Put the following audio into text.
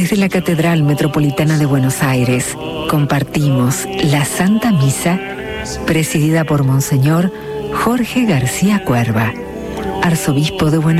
Desde la Catedral Metropolitana de Buenos Aires compartimos la Santa Misa presidida por Monseñor Jorge García Cuerva, arzobispo de Buenos Aires.